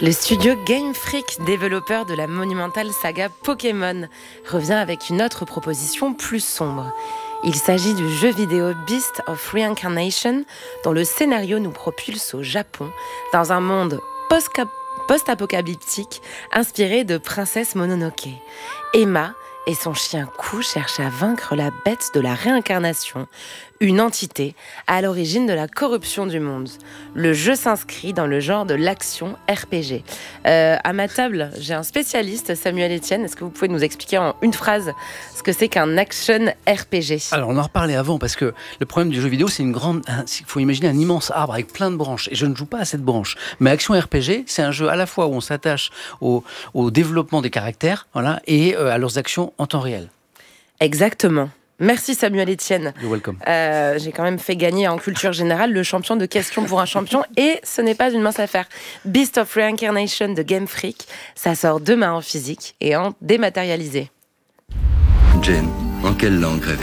Le studio Game Freak, développeur de la monumentale saga Pokémon, revient avec une autre proposition plus sombre. Il s'agit du jeu vidéo Beast of Reincarnation, dont le scénario nous propulse au Japon, dans un monde post-apocalyptique inspiré de Princesse Mononoke. Emma et son chien Kou cherchent à vaincre la bête de la réincarnation, une entité à l'origine de la corruption du monde. Le jeu s'inscrit dans le genre de l'action RPG. À ma table, j'ai un spécialiste, Samuel Etienne. Est-ce que vous pouvez nous expliquer en une phrase ce que c'est qu'un action RPG ? Alors, on en reparlait avant, parce que le problème du jeu vidéo, c'est il faut imaginer un immense arbre avec plein de branches. Et je ne joue pas à cette branche. Mais action RPG, c'est un jeu à la fois où on s'attache au développement des caractères, voilà, et à leurs actions en temps réel. Exactement. Merci Samuel Etienne. You're welcome. J'ai quand même fait gagner en culture générale le champion de questions pour un champion et ce n'est pas une mince affaire. Beast of Reincarnation de Game Freak, ça sort demain en physique et en dématérialisé. Jane, en quelle langue rêvez-vous ?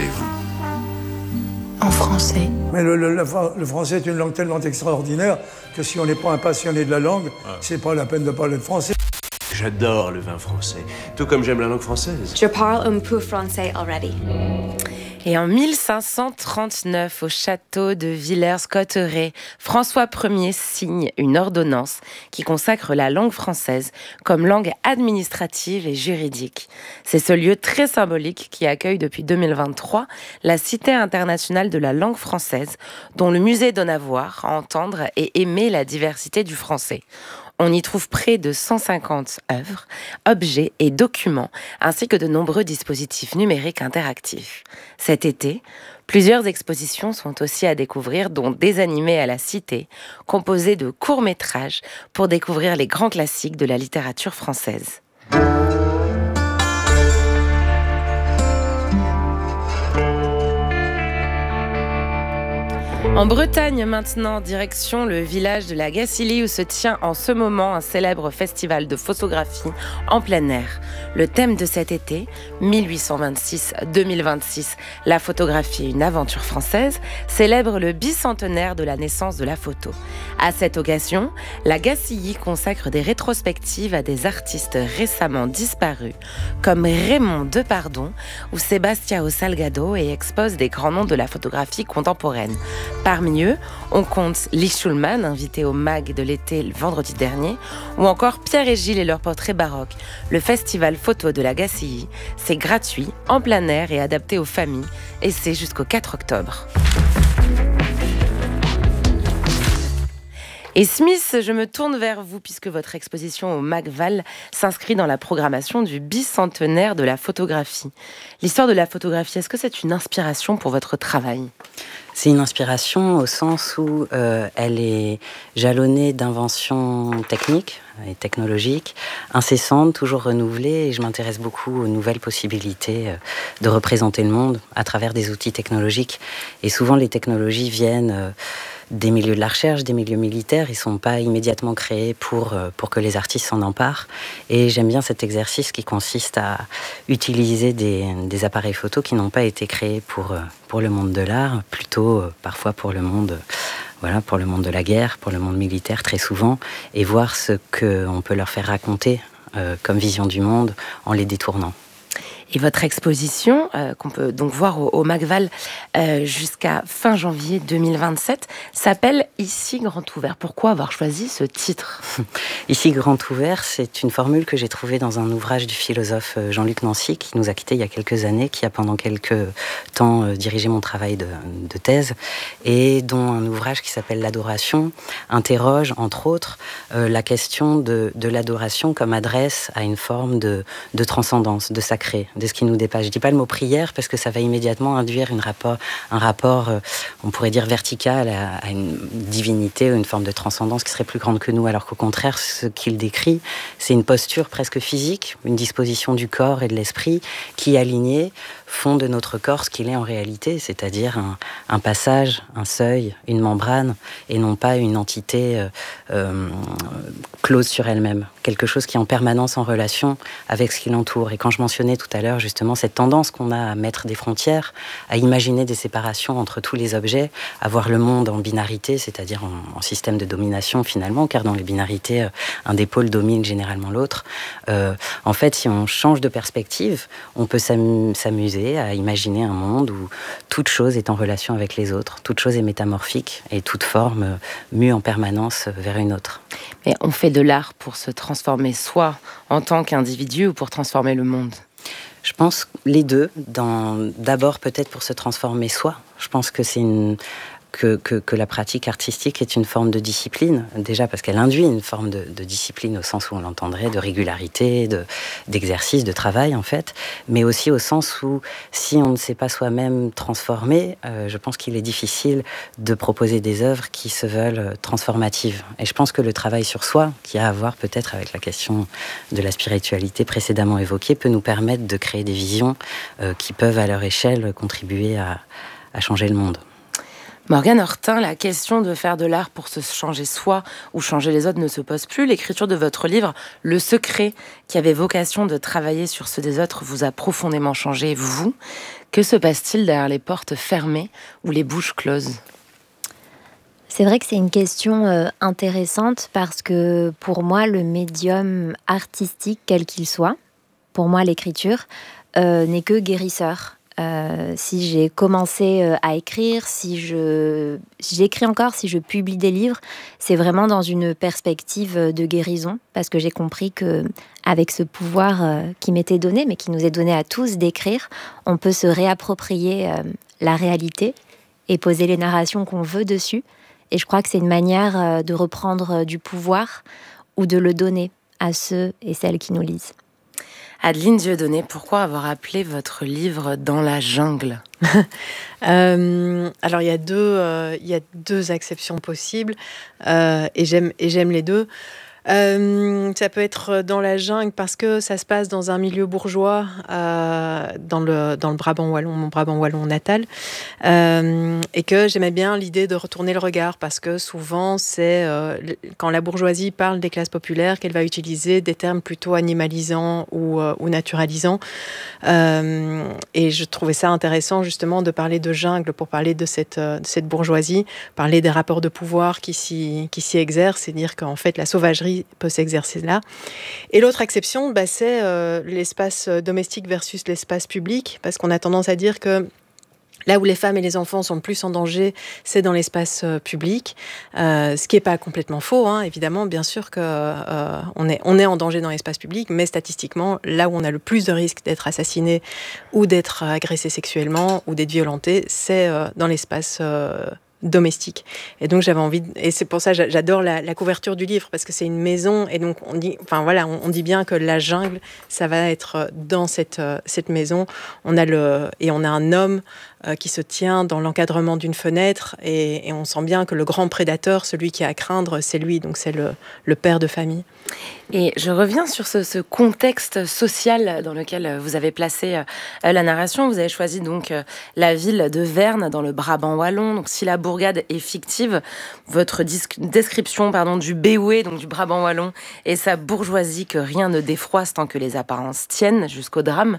En français. Mais le français est une langue tellement extraordinaire que si on n'est pas un passionné de la langue, c'est pas la peine de parler de français. J'adore le vin français, tout comme j'aime la langue française. Je parle un peu français already. Et en 1539, au château de Villers-Cotterêts, François Ier signe une ordonnance qui consacre la langue française comme langue administrative et juridique. C'est ce lieu très symbolique qui accueille depuis 2023 la Cité internationale de la langue française, dont le musée donne à voir, à entendre et aimer la diversité du français. On y trouve près de 150 œuvres, objets et documents, ainsi que de nombreux dispositifs numériques interactifs. Cet été, plusieurs expositions sont aussi à découvrir, dont des animés à la Cité, composés de courts-métrages pour découvrir les grands classiques de la littérature française. En Bretagne maintenant, direction le village de la Gacilly où se tient en ce moment un célèbre festival de photographie en plein air. Le thème de cet été, 1826-2026, la photographie, une aventure française, célèbre le bicentenaire de la naissance de la photo. À cette occasion, la Gacilly consacre des rétrospectives à des artistes récemment disparus, comme Raymond Depardon ou Sebastião Salgado, et expose des grands noms de la photographie contemporaine. Parmi eux, on compte Lee Schulman, invité au MAG de l'été le vendredi dernier, ou encore Pierre et Gilles et leurs portraits baroques. Le festival photo de la Gacilly, c'est gratuit, en plein air et adapté aux familles, et c'est jusqu'au 4 octobre. Et Smith, je me tourne vers vous puisque votre exposition au MAG-Val s'inscrit dans la programmation du bicentenaire de la photographie. L'histoire de la photographie, est-ce que c'est une inspiration pour votre travail ? C'est une inspiration au sens où elle est jalonnée d'inventions techniques et technologiques, incessantes, toujours renouvelées, et je m'intéresse beaucoup aux nouvelles possibilités de représenter le monde à travers des outils technologiques. Et souvent, les technologies viennent des milieux de la recherche, des milieux militaires. Ils ne sont pas immédiatement créés pour que les artistes s'en emparent. Et j'aime bien cet exercice qui consiste à utiliser des appareils photo qui n'ont pas été créés pour le monde de l'art, plutôt parfois pour le monde de la guerre, pour le monde militaire très souvent, et voir ce qu'on peut leur faire raconter comme vision du monde en les détournant. Et votre exposition, qu'on peut donc voir au MAG-Val jusqu'à fin janvier 2027, s'appelle « Ici grand ouvert ». Pourquoi avoir choisi ce titre ? Ici grand ouvert, c'est une formule que j'ai trouvée dans un ouvrage du philosophe Jean-Luc Nancy, qui nous a quittés il y a quelques années, qui a pendant quelques temps dirigé mon travail de thèse, et dont un ouvrage qui s'appelle « L'adoration » interroge, entre autres, la question de l'adoration comme adresse à une forme de transcendance, de sacré, de ce qui nous dépasse. Je dis pas le mot prière parce que ça va immédiatement induire un rapport, on pourrait dire vertical à une divinité ou une forme de transcendance qui serait plus grande que nous, alors qu'au contraire, ce qu'il décrit, c'est une posture presque physique, une disposition du corps et de l'esprit qui, alignés, font de notre corps ce qu'il est en réalité, c'est-à-dire un passage, un seuil, une membrane, et non pas une entité close sur elle-même. Quelque chose qui est en permanence en relation avec ce qui l'entoure. Et quand je mentionnais tout à l'heure d'ailleurs justement cette tendance qu'on a à mettre des frontières, à imaginer des séparations entre tous les objets, à voir le monde en binarité, c'est-à-dire en système de domination finalement, car dans les binarités, un des pôles domine généralement l'autre. En fait, si on change de perspective, on peut s'amuser à imaginer un monde où toute chose est en relation avec les autres, toute chose est métamorphique et toute forme mue en permanence vers une autre. Mais on fait de l'art pour se transformer soi en tant qu'individu ou pour transformer le monde? Je pense les deux. D'abord peut-être pour se transformer soi. Je pense que c'est que la pratique artistique est une forme de discipline, déjà parce qu'elle induit une forme de discipline au sens où on l'entendrait, de régularité, d'exercice, de travail en fait, mais aussi au sens où si on ne s'est pas soi-même transformé, je pense qu'il est difficile de proposer des œuvres qui se veulent transformatives. Et je pense que le travail sur soi, qui a à voir peut-être avec la question de la spiritualité précédemment évoquée, peut nous permettre de créer des visions qui peuvent à leur échelle contribuer à changer le monde. Morgane Hortin, la question de faire de l'art pour se changer soi ou changer les autres ne se pose plus. L'écriture de votre livre, Le Secret, qui avait vocation de travailler sur ceux des autres, vous a profondément changé, vous. Que se passe-t-il derrière les portes fermées ou les bouches closes? C'est vrai que c'est une question intéressante parce que pour moi, le médium artistique, quel qu'il soit, pour moi l'écriture, n'est que guérisseur. Si j'ai commencé à écrire, si j'écris encore, si je publie des livres, c'est vraiment dans une perspective de guérison, parce que j'ai compris que avec ce pouvoir qui m'était donné, mais qui nous est donné à tous d'écrire, on peut se réapproprier la réalité et poser les narrations qu'on veut dessus. Et je crois que c'est une manière de reprendre du pouvoir ou de le donner à ceux et celles qui nous lisent. Adeline Dieudonné, pourquoi avoir appelé votre livre « Dans la jungle » ? Alors il y a deux acceptions possibles et j'aime les deux. Ça peut être dans la jungle parce que ça se passe dans un milieu bourgeois, dans le Brabant wallon, mon Brabant wallon natal, et que j'aimais bien l'idée de retourner le regard parce que souvent c'est quand la bourgeoisie parle des classes populaires qu'elle va utiliser des termes plutôt animalisants ou naturalisants, et je trouvais ça intéressant justement de parler de jungle pour parler de cette bourgeoisie, parler des rapports de pouvoir qui s'y exercent et dire qu'en fait la sauvagerie peut s'exercer là. Et l'autre exception, c'est l'espace domestique versus l'espace public, parce qu'on a tendance à dire que là où les femmes et les enfants sont le plus en danger, c'est dans l'espace public, ce qui n'est pas complètement faux, hein. Évidemment, bien sûr qu'on est en danger dans l'espace public, mais statistiquement, là où on a le plus de risques d'être assassiné ou d'être agressé sexuellement ou d'être violenté, c'est dans l'espace domestique. Et donc j'avais envie et c'est pour ça que j'adore la couverture du livre parce que c'est une maison et donc on dit bien que la jungle ça va être dans cette maison. On a un homme qui se tient dans l'encadrement d'une fenêtre et on sent bien que le grand prédateur, celui qui a à craindre, c'est lui, donc c'est le père de famille. Et je reviens sur ce contexte social dans lequel vous avez placé la narration. Vous avez choisi donc la ville de Verne dans le Brabant wallon. Donc si la bourgade est fictive, votre description du Béoué, donc du Brabant wallon, et sa bourgeoisie que rien ne défroisse tant que les apparences tiennent jusqu'au drame,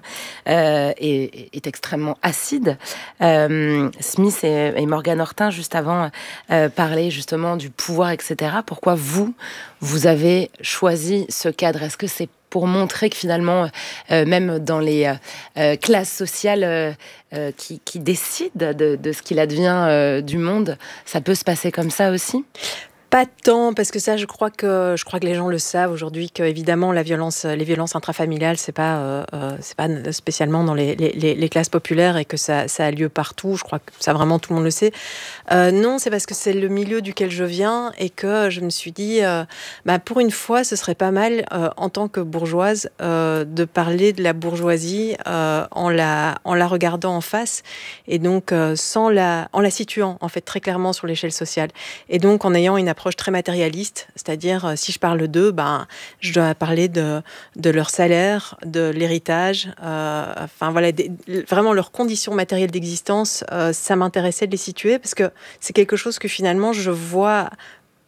est extrêmement acide. Smith et Morgane Hortin, juste avant, parlaient justement du pouvoir, etc. Pourquoi vous avez choisi ce cadre? Est-ce que c'est pour montrer que finalement, même dans les classes sociales qui décident de ce qu'il advient du monde, ça peut se passer comme ça aussi? Pas tant, parce que ça, je crois que les gens le savent aujourd'hui, que évidemment les violences intrafamiliales, c'est pas spécialement dans les classes populaires et que ça a lieu partout. Je crois que ça vraiment tout le monde le sait. Non, c'est parce que c'est le milieu duquel je viens et que je me suis dit, pour une fois, ce serait pas mal en tant que bourgeoise de parler de la bourgeoisie en la regardant en face et donc en la situant en fait très clairement sur l'échelle sociale et donc en ayant une approche très matérialiste, c'est-à-dire si je parle d'eux, je dois parler de leur salaire, de l'héritage, vraiment leurs conditions matérielles d'existence. Ça m'intéressait de les situer parce que c'est quelque chose que finalement je vois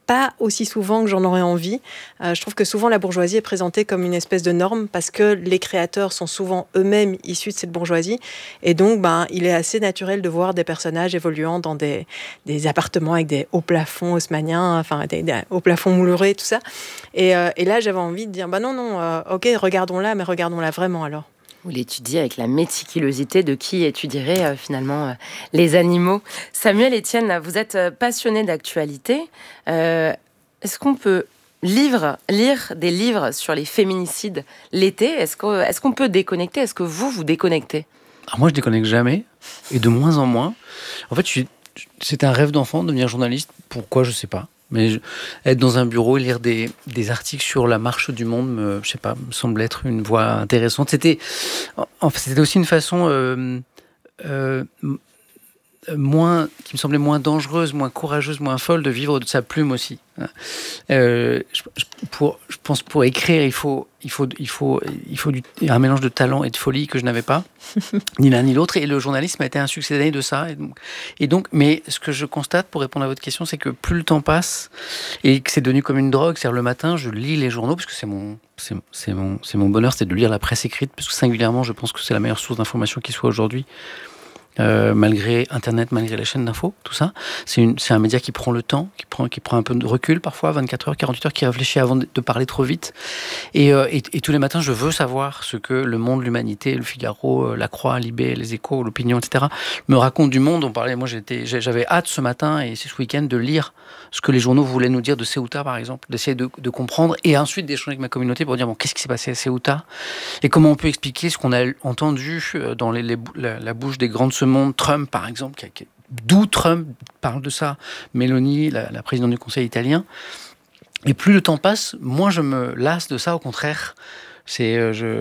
pas aussi souvent que j'en aurais envie. Je trouve que souvent la bourgeoisie est présentée comme une espèce de norme parce que les créateurs sont souvent eux-mêmes issus de cette bourgeoisie. Et donc, il est assez naturel de voir des personnages évoluant dans des appartements avec des hauts plafonds haussmanniens, enfin des hauts plafonds moulurés, tout ça. Et là, j'avais envie de dire, ok, regardons-la, mais regardons-la vraiment alors. Vous l'étudiez avec la méticulosité de qui étudierait finalement les animaux. Samuel Etienne, vous êtes passionné d'actualité. Est-ce qu'on peut lire des livres sur les féminicides l'été ? Est-ce qu'on peut déconnecter ? Est-ce que vous déconnectez ? Alors moi, je déconnecte jamais, et de moins en moins. En fait, c'était un rêve d'enfant de devenir journaliste. Pourquoi, je sais pas. Mais être dans un bureau et lire des articles sur la marche du monde, me semble être une voie intéressante. C'était aussi une façon qui me semblait moins dangereuse, moins courageuse, moins folle de vivre de sa plume aussi. Je pense pour écrire, il faut un mélange de talent et de folie que je n'avais pas, ni l'un ni l'autre. Et le journalisme a été un succès d'année de ça. Et donc, mais ce que je constate pour répondre à votre question, c'est que plus le temps passe et que c'est devenu comme une drogue. C'est-à-dire le matin, je lis les journaux parce que c'est mon bonheur, c'est de lire la presse écrite parce que singulièrement, je pense que c'est la meilleure source d'information qui soit aujourd'hui. Malgré Internet, malgré les chaînes d'infos, tout ça. C'est un média qui prend le temps, qui prend un peu de recul parfois, 24 heures, 48 heures, qui réfléchit avant de parler trop vite. Et tous les matins, je veux savoir ce que Le Monde, l'Humanité, Le Figaro, La Croix, Libé, Les Échos, L'Opinion, etc. me racontent du monde. Moi, j'avais hâte ce matin et ce week-end de lire ce que les journaux voulaient nous dire de Ceuta, par exemple, d'essayer de comprendre et ensuite d'échanger avec ma communauté pour dire qu'est-ce qui s'est passé à Ceuta et comment on peut expliquer ce qu'on a entendu dans la bouche des grandes monde, Trump par exemple, d'où Trump parle de ça, Meloni, la présidente du Conseil italien. Et plus le temps passe, moins je me lasse de ça, au contraire. C'est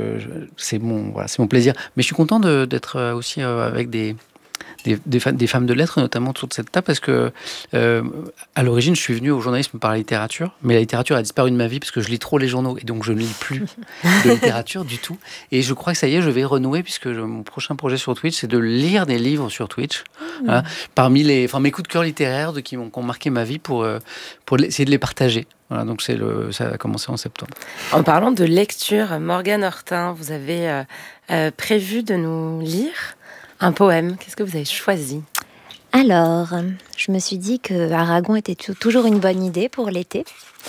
mon plaisir. Mais je suis content d'être aussi avec des femmes de lettres, notamment autour de cette table, parce que à l'origine, je suis venu au journalisme par la littérature, mais la littérature a disparu de ma vie parce que je lis trop les journaux, et donc je ne lis plus de littérature du tout. Et je crois que ça y est, je vais renouer, puisque mon prochain projet sur Twitch, c'est de lire des livres sur Twitch, parmi mes coups de cœur littéraires qui ont marqué ma vie pour essayer de les partager. Voilà, donc ça a commencé en septembre. En parlant de lecture, Morgane Hortin, vous avez prévu de nous lire un poème. Qu'est-ce que vous avez choisi ? Alors, je me suis dit que Aragon était toujours une bonne idée pour l'été.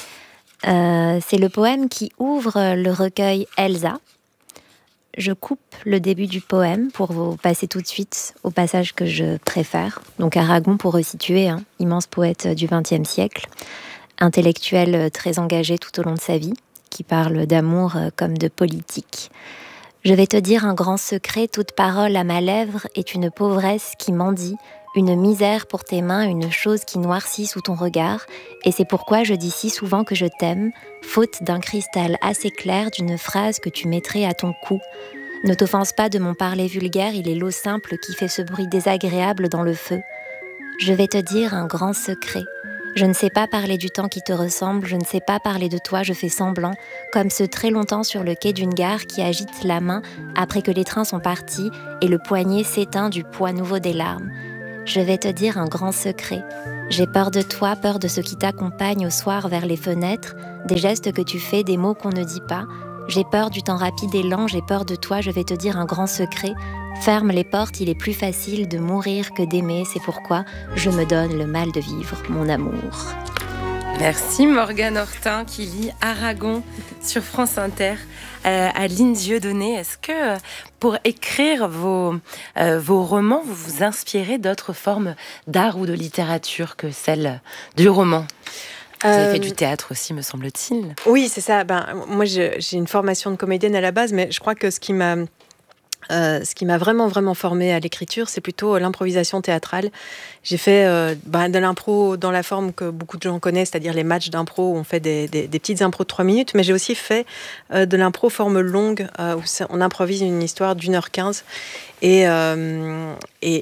C'est le poème qui ouvre le recueil Elsa. Je coupe le début du poème pour vous passer tout de suite au passage que je préfère. Donc Aragon, pour resituer, immense poète du XXe siècle, intellectuel très engagé tout au long de sa vie, qui parle d'amour comme de politique. Je vais te dire un grand secret, toute parole à ma lèvre est une pauvresse qui mendie, une misère pour tes mains, une chose qui noircit sous ton regard, et c'est pourquoi je dis si souvent que je t'aime, faute d'un cristal assez clair d'une phrase que tu mettrais à ton cou. Ne t'offense pas de mon parler vulgaire, il est l'eau simple qui fait ce bruit désagréable dans le feu. Je vais te dire un grand secret. Je ne sais pas parler du temps qui te ressemble, je ne sais pas parler de toi, je fais semblant, comme ce très longtemps sur le quai d'une gare qui agite la main après que les trains sont partis et le poignet s'éteint du poids nouveau des larmes. Je vais te dire un grand secret. J'ai peur de toi, peur de ce qui t'accompagne au soir vers les fenêtres, des gestes que tu fais, des mots qu'on ne dit pas. J'ai peur du temps rapide et lent, j'ai peur de toi, je vais te dire un grand secret. Ferme les portes, il est plus facile de mourir que d'aimer, c'est pourquoi je me donne le mal de vivre, mon amour. Merci Morgane Hortin qui lit Aragon sur France Inter. Aline Dieudonné, est-ce que pour écrire vos romans, vous vous inspirez d'autres formes d'art ou de littérature que celle du roman ? Vous avez fait du théâtre aussi, me semble-t-il. Oui, c'est ça. Moi, j'ai une formation de comédienne à la base, mais je crois que ce qui m'a vraiment, vraiment formée à l'écriture, c'est plutôt l'improvisation théâtrale. J'ai fait de l'impro dans la forme que beaucoup de gens connaissent, c'est-à-dire les matchs d'impro où on fait des petites impros de 3 minutes, mais j'ai aussi fait de l'impro forme longue, où on improvise une histoire d'1h15. Et en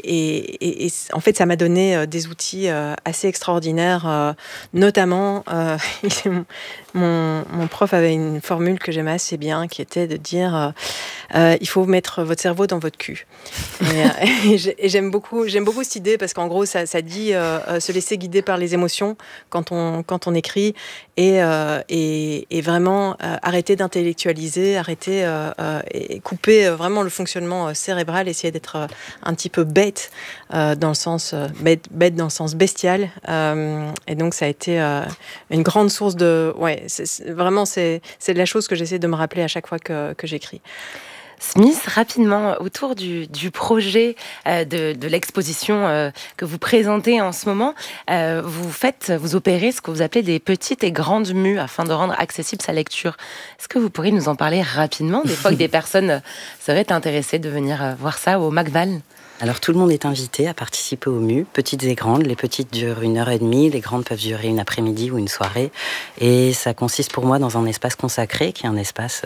fait, ça m'a donné des outils assez extraordinaires, notamment, mon prof avait une formule que j'aimais assez bien, qui était de dire il faut mettre votre cerveau dans votre cul. Et j'aime beaucoup cette idée parce qu'en gros, ça dit se laisser guider par les émotions quand on écrit et vraiment arrêter d'intellectualiser, et couper vraiment le fonctionnement cérébral, essayer d'être un petit peu bête dans le sens bête dans le sens bestial. Et donc ça a été une grande source de c'est de la chose que j'essaie de me rappeler à chaque fois que j'écris. Smith, rapidement, autour du projet de l'exposition que vous présentez en ce moment, vous opérez ce que vous appelez des petites et grandes mues afin de rendre accessible sa lecture. Est-ce que vous pourriez nous en parler rapidement, des fois que des personnes seraient intéressées de venir voir ça au McVal ? Alors tout le monde est invité à participer aux mues, petites et grandes. Les petites durent 1h30, les grandes peuvent durer une après-midi ou une soirée. Et ça consiste pour moi dans un espace consacré, qui est un espace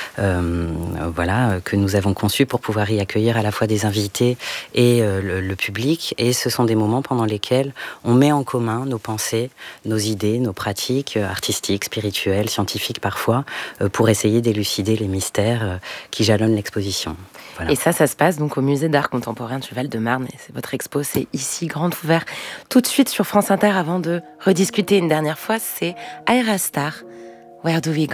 que nous avons conçu pour pouvoir y accueillir à la fois des invités et le public. Et ce sont des moments pendant lesquels on met en commun nos pensées, nos idées, nos pratiques artistiques, spirituelles, scientifiques parfois, pour essayer d'élucider les mystères qui jalonnent l'exposition. Voilà. Et ça se passe donc au Musée d'Art Contemporain du Val-de-Marne. Et c'est votre expo, c'est ici, grand ouvert. Tout de suite sur France Inter, avant de rediscuter une dernière fois, c'est Ayra Starr, Where Do We Go ?